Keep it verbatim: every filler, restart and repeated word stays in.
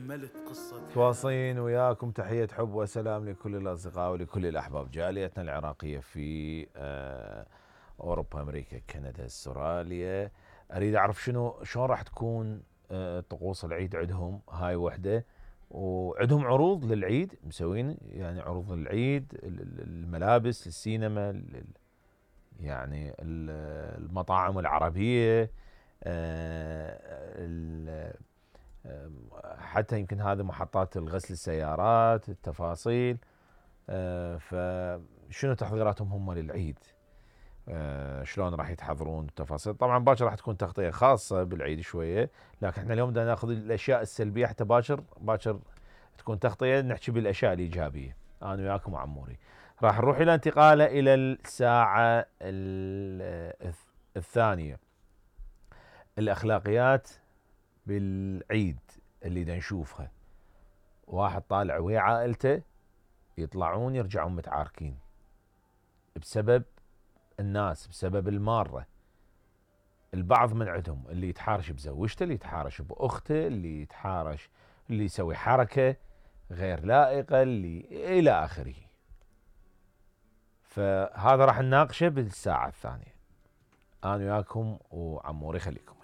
أجملت قصة تواصلين وياكم تحية حب وسلام لكل الأصدقاء ولكل الأحباب. جاليتنا العراقية في آه، أوروبا، أمريكا، كندا، استراليا. أريد أعرف شنو شلون راح تكون آه، طقوس العيد عندهم. هاي وحدة. وعندهم عروض للعيد مسوين، يعني عروض للعيد، الملابس، السينما، يعني المطاعم العربية، آه، حتى يمكن هذه محطات الغسل السيارات، التفاصيل. آه، فشنو تحضيراتهم هم للعيد؟ آه، شلون راح يتحضرون التفاصيل؟ طبعا باكر راح تكون تغطية خاصة بالعيد شوية، لكن احنا اليوم بدنا ناخذ الاشياء السلبية حتى باكر باكر تكون تغطية، نحكي بالاشياء الايجابية انا وياكم وعموري. راح نروح الى انتقاله الى الساعة الثانية، الاخلاقيات بالعيد اللي دا نشوفها. واحد طالع ويا عائلته يطلعون يرجعون متعاركين بسبب الناس، بسبب المارة. البعض من عندهم اللي يتحارش بزوجته، اللي يتحارش باخته، اللي يتحارش، اللي يسوي حركة غير لائقة، اللي الى اخره. فهذا راح نناقشه بالساعة الثانية انا وياكم وعموري. خليكم.